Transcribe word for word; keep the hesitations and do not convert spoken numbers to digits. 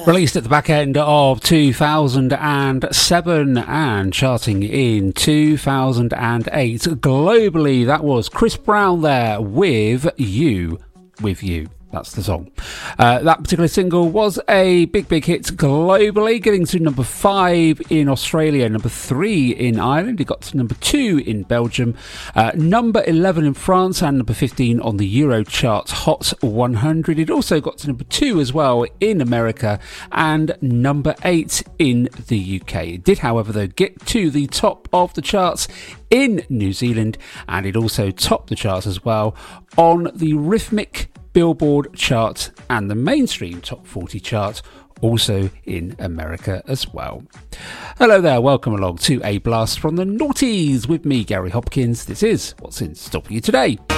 Released at the back end of two thousand seven and charting in two thousand eight. Globally, that was Chris Brown there with You, With You. That's the song. Uh, that particular single was a big, big hit globally, getting to number five in Australia, number three in Ireland. It got to number two in Belgium, uh, number eleven in France, and number fifteen on the Euro charts Hot one hundred. It also got to number two as well in America and number eight in the U K. It did, however, though, get to the top of the charts in New Zealand, and it also topped the charts as well on the Rhythmic Billboard chart and the mainstream top forty chart, also in America as well. Hello there, welcome along to A Blast from the Noughties with me, Gary Hopkins. This is what's in store for you today.